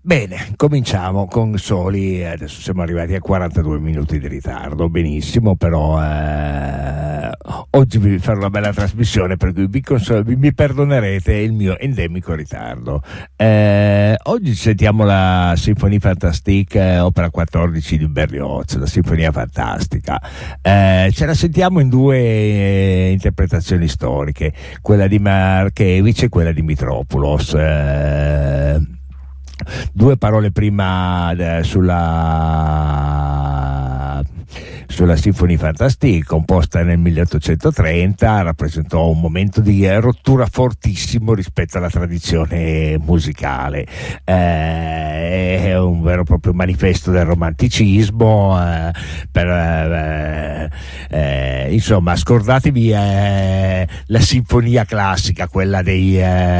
Bene, cominciamo con Soli. Adesso siamo arrivati a 42 minuti di ritardo. Benissimo, però oggi vi farò una bella trasmissione, per cui mi perdonerete il mio endemico ritardo. Oggi sentiamo la Symphonie Fantastique, opera 14 di Berlioz, la Sinfonia Fantastica. Ce la sentiamo in due interpretazioni storiche, quella di Markevich e quella di Mitropoulos. Due parole prima sulla Symphonie Fantastique, composta nel 1830, rappresentò un momento di rottura fortissimo rispetto alla tradizione musicale. È un vero e proprio manifesto del romanticismo. Insomma, scordatevi la sinfonia classica, quella degli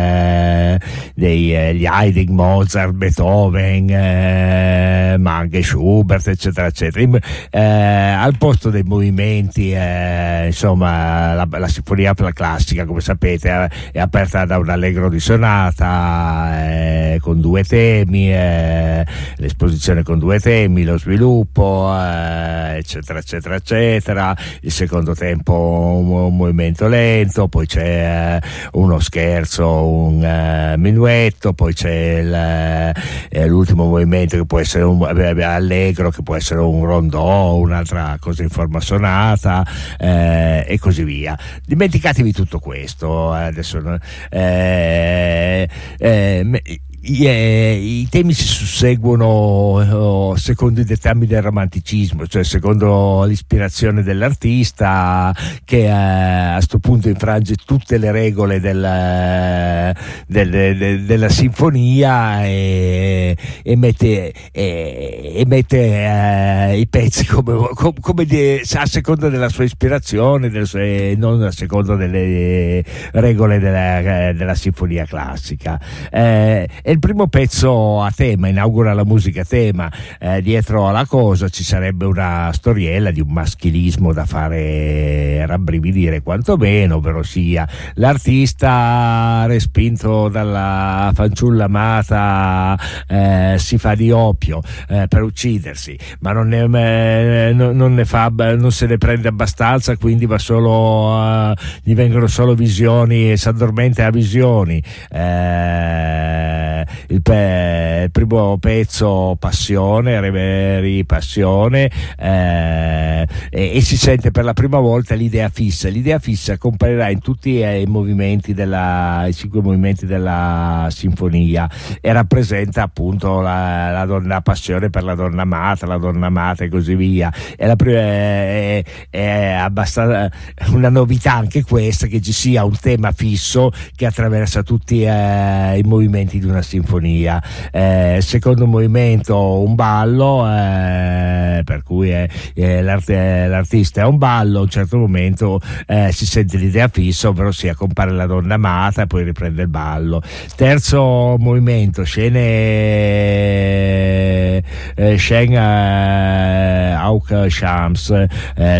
Haydn, Mozart, Beethoven, ma anche Schubert, eccetera eccetera. Al posto dei movimenti, insomma, la sinfonia classica, come sapete, è aperta da un allegro di sonata, con due temi, l'esposizione con due temi, lo sviluppo, eccetera eccetera eccetera. Il secondo tempo un movimento lento, poi c'è uno scherzo, un minuetto, poi c'è l'ultimo movimento che può essere un allegro, che può essere un rondò, un'altra cosa in forma sonata, e così via. Dimenticatevi tutto questo adesso. I temi si susseguono secondo i dettami del romanticismo, cioè secondo l'ispirazione dell'artista, che a sto punto infrange tutte le regole della sinfonia e mette i pezzi come a seconda della sua ispirazione, non a seconda delle regole della sinfonia classica. Il primo pezzo a tema, inaugura la musica a tema. Dietro alla cosa ci sarebbe una storiella di un maschilismo da fare rabbrividire quantomeno, ovvero sia l'artista respinto dalla fanciulla amata, si fa di oppio per uccidersi, ma non se ne prende abbastanza, quindi va solo gli vengono solo visioni e si addormenta a visioni. Il primo pezzo passione, Reverie, passione, e si sente per la prima volta l'idea fissa comparirà in tutti i movimenti i 5 movimenti della sinfonia, e rappresenta appunto la donna, passione per la donna amata e così via. È abbastanza una novità anche questa, che ci sia un tema fisso che attraversa tutti i movimenti di una sinfonia. Secondo movimento un ballo, per cui l'artista è un ballo. A un certo momento si sente l'idea fissa, ovvero sia compare la donna amata e poi riprende il ballo. Terzo movimento, scene Auch Shams,